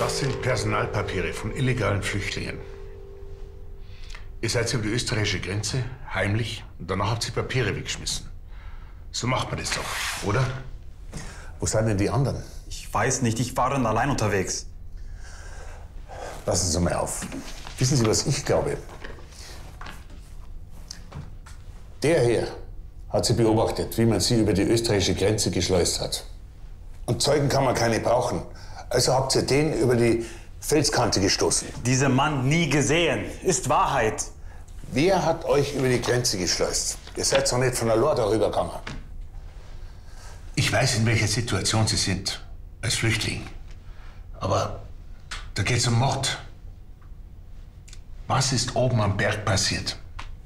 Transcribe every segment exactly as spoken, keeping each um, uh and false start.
Das sind Personalpapiere von illegalen Flüchtlingen. Ihr seid über die österreichische Grenze, heimlich, und danach habt ihr Papiere weggeschmissen. So macht man das doch, oder? Wo sind denn die anderen? Ich weiß nicht, ich war dann allein unterwegs. Passen Sie mal auf. Wissen Sie, was ich glaube? Der hier hat Sie beobachtet, wie man Sie über die österreichische Grenze geschleust hat. Und Zeugen kann man keine brauchen. Also habt ihr den über die Felskante gestoßen. Dieser Mann nie gesehen. Ist Wahrheit. Wer hat euch über die Grenze geschleust? Ihr seid doch nicht von der Lohr darüber gegangen. Ich weiß, in welcher Situation Sie sind, als Flüchtling. Aber da geht's um Mord. Was ist oben am Berg passiert?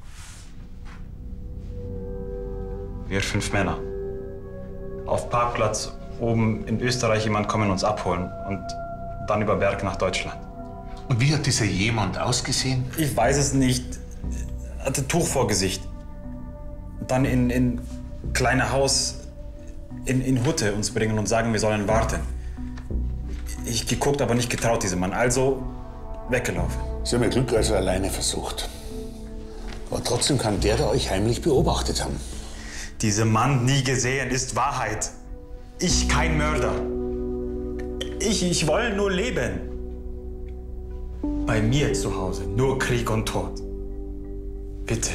Wir fünf Männer. Auf Parkplatz oben in Österreich jemand kommen uns abholen und dann über Berg nach Deutschland. Und wie hat dieser jemand ausgesehen? Ich weiß es nicht. Hatte Tuch vor Gesicht. Dann in, in kleine Haus in, in Hutte uns bringen und sagen, wir sollen warten. Ich geguckt, aber nicht getraut, diesem Mann. Also weggelaufen. Sie haben Ihr Glück also alleine versucht. Aber trotzdem kann der, der euch heimlich beobachtet haben. Dieser Mann nie gesehen, ist Wahrheit. Ich kein Mörder. Ich, ich will nur leben. Bei mir zu Hause nur Krieg und Tod. Bitte.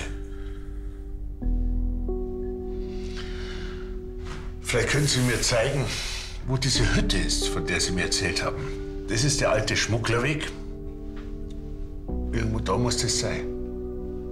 Vielleicht können Sie mir zeigen, wo diese Hütte ist, von der Sie mir erzählt haben. Das ist der alte Schmugglerweg. Irgendwo da muss das sein.